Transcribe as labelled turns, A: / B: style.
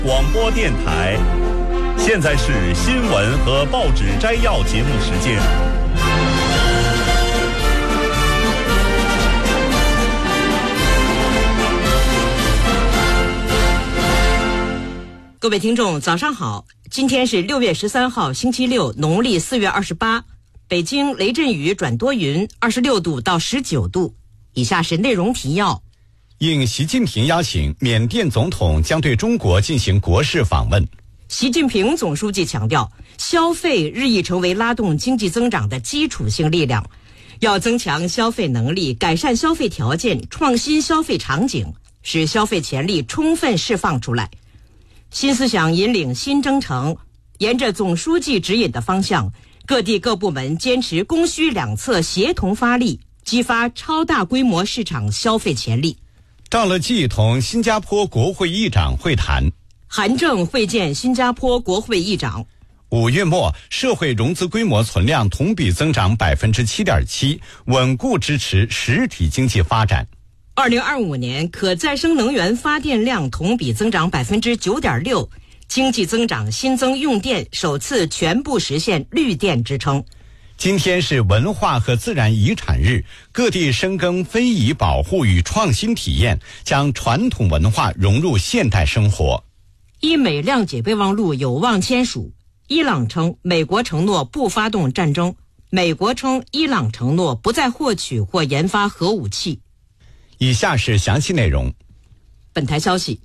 A: 广播电台，现在是新闻和报纸摘要节目时间。
B: 各位听众早上好，今天是6月13号星期六，农历4月28，北京雷阵雨转多云，26度到19度。以下是内容提要。
C: 应习近平邀请，缅甸总统将对中国进行国事访问。
B: 习近平总书记强调，消费日益成为拉动经济增长的基础性力量，要增强消费能力，改善消费条件，创新消费场景，使消费潜力充分释放出来。新思想引领新征程，沿着总书记指引的方向，各地各部门坚持供需两侧协同发力，激发超大规模市场消费潜力。
C: 赵乐际同新加坡国会议长会谈。
B: 韩正会见新加坡国会议长。
C: 5月末，社会融资规模存量同比增长 7.7%， 稳固支持实体经济发展。
B: 2025年可再生能源发电量同比增长 9.6%， 经济增长新增用电首次全部实现绿电支撑。
C: 今天是文化和自然遗产日，各地深耕非遗保护与创新体验，将传统文化融入现代生活。
B: 伊美谅解备忘录有望签署。伊朗称美国承诺不发动战争，美国称伊朗承诺不再获取或研发核武器。
C: 以下是详细内容。
B: 本台消息，